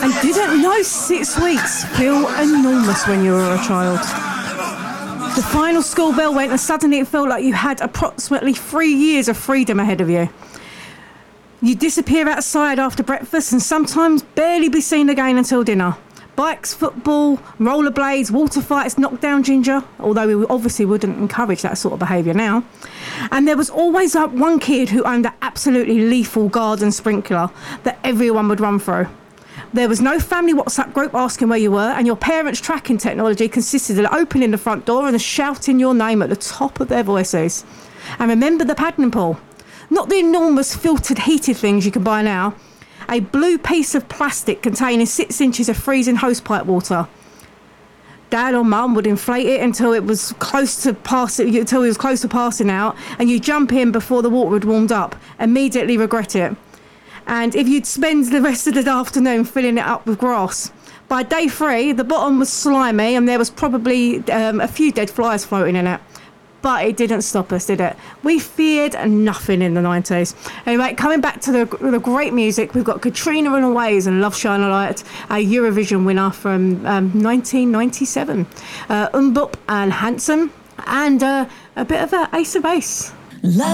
And didn't know 6 weeks feel enormous when you were a child? The final school bell went and suddenly it felt like you had approximately 3 years of freedom ahead of you. You'd disappear outside after breakfast and sometimes barely be seen again until dinner. Bikes, football, rollerblades, water fights, knock down ginger, although we obviously wouldn't encourage that sort of behaviour now. And there was always one kid who owned an absolutely lethal garden sprinkler that everyone would run through. There was no family WhatsApp group asking where you were, and your parents' tracking technology consisted of opening the front door and shouting your name at the top of their voices. And remember the paddling pool. Not the enormous filtered heated things you can buy now. A blue piece of plastic containing 6 inches of freezing hosepipe water. Dad or Mum would inflate it until it was close to passing out, and you jump in before the water had warmed up, immediately regret it. And if you'd spend the rest of the afternoon filling it up with grass. By day 3, the bottom was slimy and there was probably a few dead flies floating in it. But it didn't stop us, did it? We feared nothing in the 90s. Anyway, coming back to the great music, we've got Katrina and Always and Love Shine a Light, a Eurovision winner from 1997. Mbop and Handsome, and a bit of a Ace of Base.